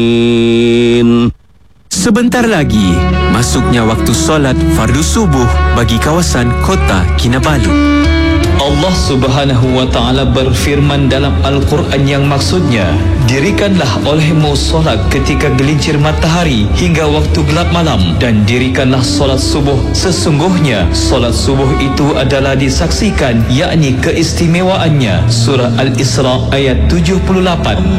Sebentar lagi, masuknya waktu solat fardu subuh bagi kawasan kota Kinabalu. Allah Subhanahu wa Ta'ala berfirman dalam Al-Quran yang maksudnya, dirikanlah olehmu solat ketika gelincir matahari hingga waktu gelap malam, dan dirikanlah solat subuh. Sesungguhnya solat subuh itu adalah disaksikan, yakni keistimewaannya. Surah Al-Isra ayat 78.